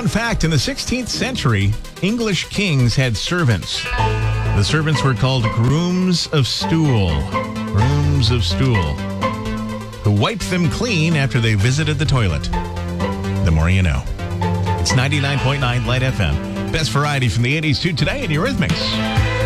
Fun fact, in the 16th century, English kings had servants. The servants were called grooms of stool. Grooms of stool. Who wiped them clean after they visited the toilet. The more you know. It's 99.9 Light FM. Best variety from the 80s to today in Eurythmics.